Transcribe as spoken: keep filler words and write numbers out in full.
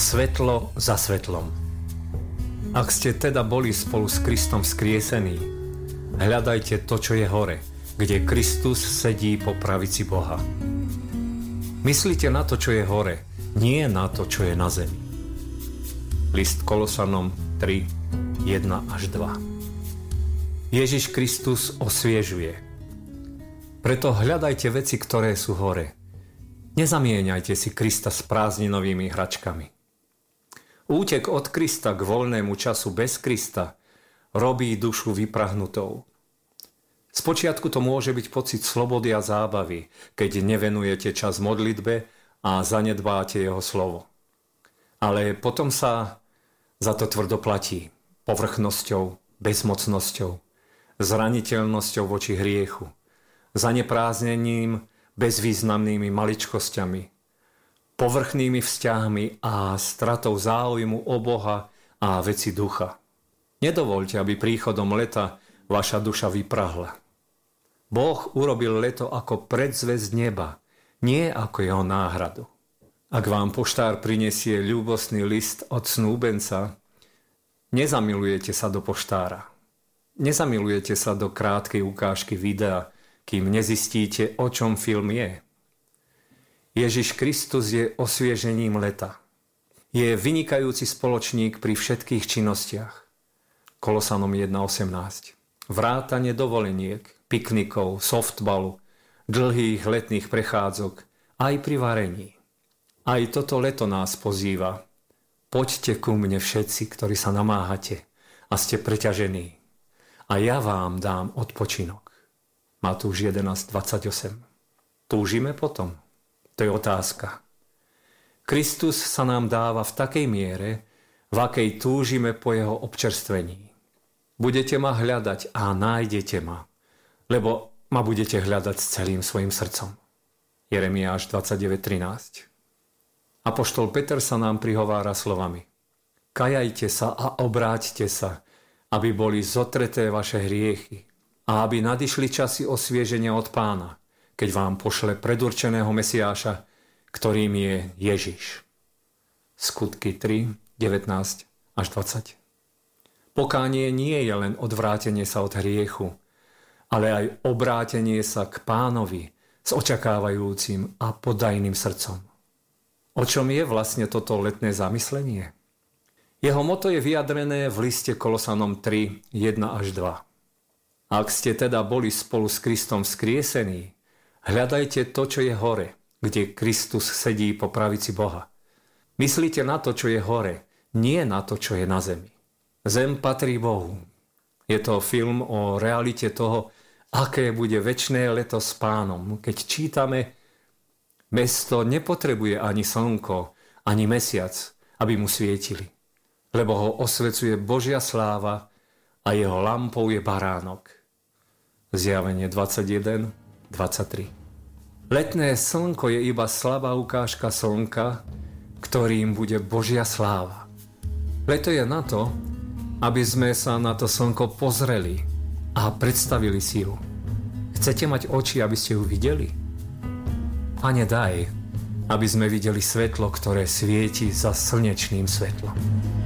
Svetlo za svetlom. Ak ste teda boli spolu s Kristom vzkriesení, hľadajte to, čo je hore, kde Kristus sedí po pravici Boha. Myslite na to, čo je hore, nie na to, čo je na zemi. List Kolosanom tri, jeden až dva. Ježiš Kristus osviežuje. Preto hľadajte veci, ktoré sú hore. Nezamieňajte si Krista s prázdninovými hračkami. Útek od Krista k voľnému času bez Krista robí dušu vyprahnutou. Spočiatku to môže byť pocit slobody a zábavy, keď nevenujete čas modlitbe a zanedbáte jeho slovo. Ale potom sa za to tvrdo platí povrchnosťou, bezmocnosťou, zraniteľnosťou voči hriechu, zanepráznením, bezvýznamnými maličkosťami, povrchnými vzťahmi a stratou záujmu o Boha a veci ducha. Nedovoľte, aby príchodom leta vaša duša vyprahla. Boh urobil leto ako predzvesť neba, nie ako jeho náhradu. Ak vám poštár prinesie ľúbostný list od snúbenca, nezamilujete sa do poštára. Nezamilujete sa do krátkej ukážky videa, kým nezistíte, o čom film je. Ježiš Kristus je osviežením leta. Je vynikajúci spoločník pri všetkých činnostiach. Kolosanom jeden osemnásť. Vrátane dovoleniek, piknikov, softbalu, dlhých letných prechádzok, aj pri varení. Aj toto leto nás pozýva. Poďte ku mne všetci, ktorí sa namáhate a ste preťažení. A ja vám dám odpočinok. Matúš jedenásť dvadsaťosem. Túžime potom? To je otázka. Kristus sa nám dáva v takej miere, v akej túžime po jeho občerstvení. Budete ma hľadať a nájdete ma, lebo ma budete hľadať s celým svojim srdcom. Jeremiáš dvadsaťdeväť trinásť. Apoštol Peter sa nám prihovára slovami: Kajajte sa a obráťte sa, aby boli zotreté vaše hriechy a aby nadišli časy osvieženia od Pána, keď vám pošle predurčeného Mesiáša, ktorým je Ježiš. Skutky tri, devätnásť až dvadsať. Pokánie nie je len odvrátenie sa od hriechu, ale aj obrátenie sa k Pánovi s očakávajúcim a podajným srdcom. O čom je vlastne toto letné zamyslenie? Jeho moto je vyjadrené v liste Kolosanom tri, jeden až dva. Ak ste teda boli spolu s Kristom vzkriesení, hľadajte to, čo je hore, kde Kristus sedí po pravici Boha. Myslíte na to, čo je hore, nie na to, čo je na zemi. Zem patrí Bohu. Je to film o realite toho, aké bude večné leto s Pánom, keď čítame: Mesto nepotrebuje ani slnko, ani mesiac, aby mu svietili, lebo ho osvecuje Božia sláva a jeho lampou je baránok. Zjavenie dvadsaťjeden dvadsaťtri. Letné slnko je iba slabá ukážka slnka, ktorým bude Božia sláva. Leto je na to, aby sme sa na to slnko pozreli a predstavili si ju. Chcete mať oči, aby ste ju videli? Pane, daj, aby sme videli svetlo, ktoré svieti za slnečným svetlom.